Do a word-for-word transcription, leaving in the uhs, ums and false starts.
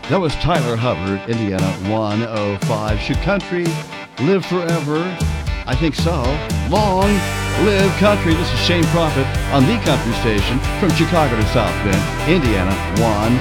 That was Tyler Hubbard, Indiana one oh five. Should country live forever? I think so. Long live country. This is Shane Prophet on the country station from Chicago to South Bend, Indiana one